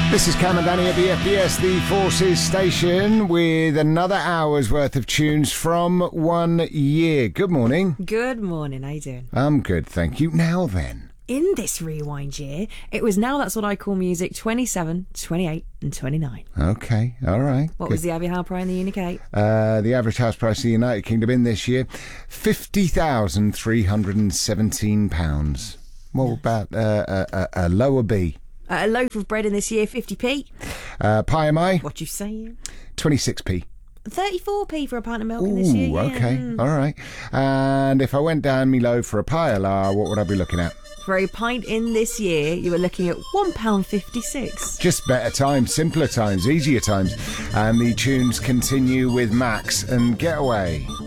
This is Cam and Danny at BFBS, the Forces station, with another hour's worth of tunes from 1 year. Good morning. Good morning, how you doing? I'm good, thank you. Now then. In this rewind year, it was Now That's What I Call Music 27, 28 and 29. Okay, all right. What was the average house price in the UK? The average house price of the United Kingdom in this year, £50,317. What about a lower B? A loaf of bread in this year, 50p. Pie am I? What you saying? 26p. 34p for a pint of milk in this year. Ooh, okay, all right. And if I went down me low for a pie a la, what would I be looking at? For a pint in this year, you were looking at £1.56. Just better times, simpler times, easier times. And the tunes continue with Max and Getaway.